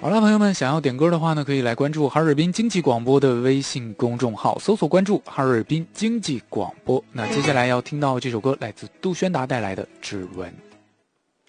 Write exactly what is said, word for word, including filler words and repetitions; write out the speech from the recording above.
好了，朋友们，想要点歌的话呢，可以来关注哈尔滨经济广播的微信公众号，搜索关注哈尔滨经济广播。那接下来要听到这首歌来自杜轩达带来的《指纹》。